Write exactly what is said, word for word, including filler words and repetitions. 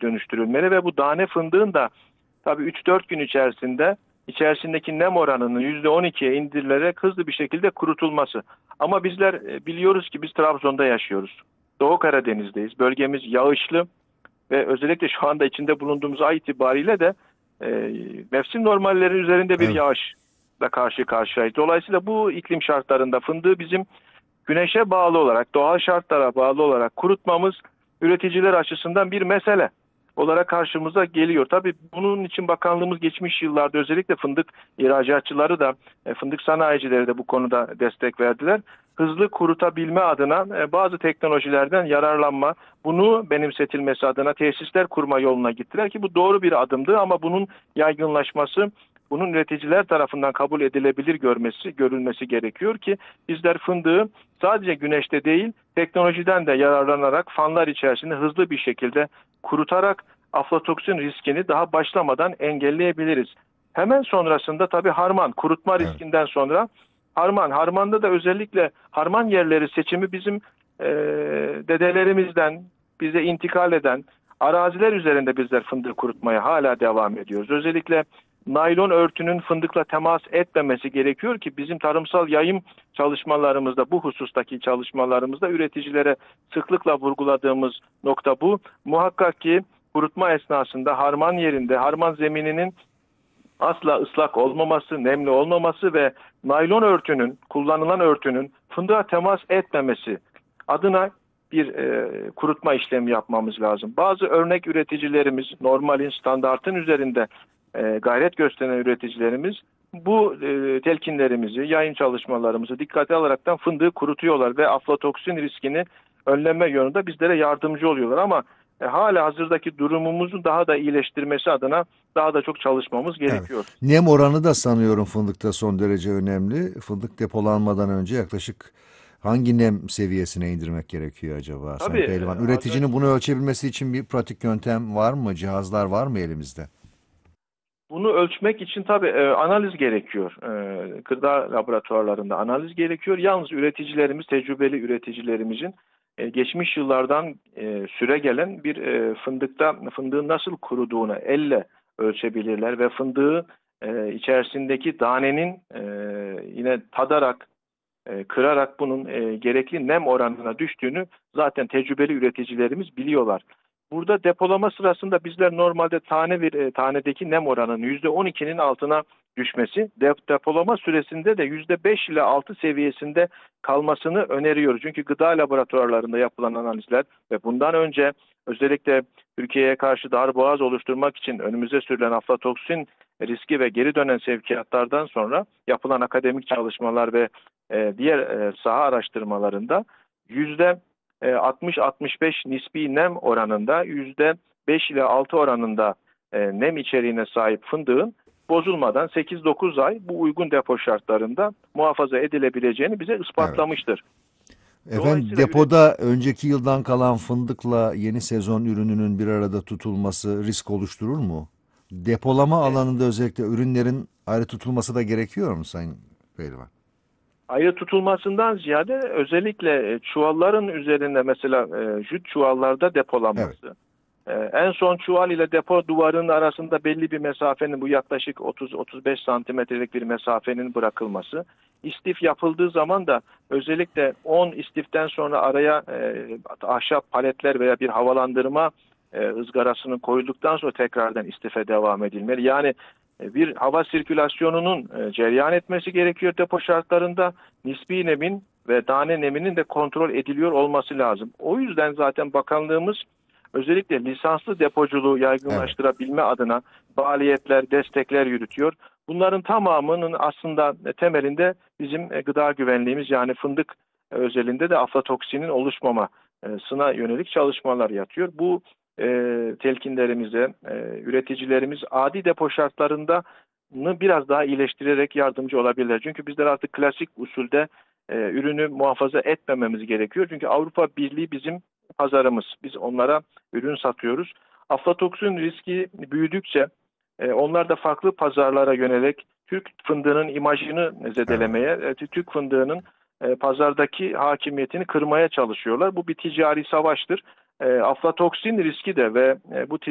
dönüştürülmeli ve bu tane fındığın da tabii üç dört gün içerisinde içerisindeki nem oranının yüzde on ikiye indirilerek hızlı bir şekilde kurutulması. Ama bizler e, biliyoruz ki biz Trabzon'da yaşıyoruz. Doğu Karadeniz'deyiz. Bölgemiz yağışlı ve özellikle şu anda içinde bulunduğumuz ay itibariyle de e, mevsim normalleri üzerinde bir Evet. yağışla karşı karşıyayız. Dolayısıyla bu iklim şartlarında fındığı bizim güneşe bağlı olarak, doğal şartlara bağlı olarak kurutmamız üreticiler açısından bir mesele olarak karşımıza geliyor. Tabii bunun için bakanlığımız geçmiş yıllarda özellikle fındık ihracatçıları da, e, fındık sanayicileri de bu konuda destek verdiler. Hızlı kurutabilme adına e, bazı teknolojilerden yararlanma, bunu benimsetilmesi adına tesisler kurma yoluna gittiler ki bu doğru bir adımdı ama bunun yaygınlaşması, bunun üreticiler tarafından kabul edilebilir görmesi, görülmesi gerekiyor ki bizler fındığı sadece güneşte değil teknolojiden de yararlanarak fanlar içerisinde hızlı bir şekilde kurutarak aflatoksin riskini daha başlamadan engelleyebiliriz. Hemen sonrasında tabii harman, kurutma Evet. riskinden sonra harman. Harmanda da özellikle harman yerleri seçimi bizim e, dedelerimizden bize intikal eden araziler üzerinde bizler fındık kurutmaya hala devam ediyoruz. Özellikle naylon örtünün fındıkla temas etmemesi gerekiyor ki bizim tarımsal yayım çalışmalarımızda, bu husustaki çalışmalarımızda üreticilere sıklıkla vurguladığımız nokta bu. Muhakkak ki kurutma esnasında harman yerinde, harman zemininin asla ıslak olmaması, nemli olmaması ve naylon örtünün, kullanılan örtünün fındığa temas etmemesi adına bir e, kurutma işlemi yapmamız lazım. Bazı örnek üreticilerimiz, normalin, standartın üzerinde e, gayret gösteren üreticilerimiz bu e, telkinlerimizi, yayın çalışmalarımızı dikkate alaraktan fındığı kurutuyorlar ve aflatoksin riskini önleme yönünde bizlere yardımcı oluyorlar. Ama e, hala hazırdaki durumumuzu daha da iyileştirmesi adına daha da çok çalışmamız Evet. gerekiyor. Nem oranı da sanıyorum fındıkta son derece önemli. Fındık depolanmadan önce yaklaşık hangi nem seviyesine indirmek gerekiyor acaba Tabii Sayın e, Pehlivan? az önce Üreticinin bunu ölçebilmesi için bir pratik yöntem var mı? Cihazlar var mı elimizde? bunu ölçmek için tabii e, analiz gerekiyor. E, gıda laboratuvarlarında analiz gerekiyor. Yalnız üreticilerimiz, tecrübeli üreticilerimizin e, geçmiş yıllardan e, süre gelen bir e, fındıkta fındığın nasıl kuruduğunu elle ölçebilirler ve fındığı e, içerisindeki danenin e, yine tadarak, e, kırarak bunun e, gerekli nem oranına düştüğünü zaten tecrübeli üreticilerimiz biliyorlar. Burada depolama sırasında bizler normalde tane bir e, tanedeki nem oranının yüzde on ikinin altına düşmesi, dep depolama süresinde de yüzde beş ile altı seviyesinde kalmasını öneriyoruz. Çünkü gıda laboratuvarlarında yapılan analizler ve bundan önce özellikle Türkiye'ye karşı darboğaz oluşturmak için önümüze sürülen aflatoksin riski ve geri dönen sevkiyatlardan sonra yapılan akademik çalışmalar ve e, diğer e, saha araştırmalarında yüzde altmış altmış beş nispi nem oranında yüzde beş ile altı oranında e, nem içeriğine sahip fındığın bozulmadan sekiz dokuz ay bu uygun depo şartlarında muhafaza edilebileceğini bize Evet. ispatlamıştır. Efendim Dolayısıyla üret depoda önceki yıldan kalan fındıkla yeni sezon ürününün bir arada tutulması risk oluşturur mu? Depolama e, alanında özellikle ürünlerin ayrı tutulması da gerekiyor mu Sayın Pehlivan? ayrı tutulmasından ziyade özellikle e, çuvalların üzerinde mesela e, jüt çuvallarda Evet. depolanması. Ee, en son çuval ile depo duvarının arasında belli bir mesafenin, bu yaklaşık otuz otuz beş santimetrelik bir mesafenin bırakılması. İstif yapıldığı zaman da özellikle on istiften sonra araya e, ahşap paletler veya bir havalandırma e, ızgarasının koyulduktan sonra tekrardan istife devam edilmeli. Yani e, bir hava sirkülasyonunun e, cereyan etmesi gerekiyor depo şartlarında. Nispi nemin ve tane neminin de kontrol ediliyor olması lazım. O yüzden zaten bakanlığımız özellikle lisanslı depoculuğu Evet. yaygınlaştırabilme adına faaliyetler, destekler yürütüyor. Bunların tamamının aslında temelinde bizim gıda güvenliğimiz, yani fındık özelinde de aflatoksinin oluşmamasına yönelik çalışmalar yatıyor. Bu e, telkinlerimize e, üreticilerimiz adi depo şartlarında biraz daha iyileştirerek yardımcı olabilirler. Çünkü bizler artık klasik usulde e, ürünü muhafaza etmememiz gerekiyor. Çünkü Avrupa Birliği bizim pazarımız. Biz onlara ürün satıyoruz. Aflatoksin riski büyüdükçe e, onlar da farklı pazarlara yönelik Türk fındığının imajını Evet. zedelemeye, e, Türk fındığının e, pazardaki hakimiyetini kırmaya çalışıyorlar. Bu bir ticari savaştır. E, aflatoksin riski de ve e, bu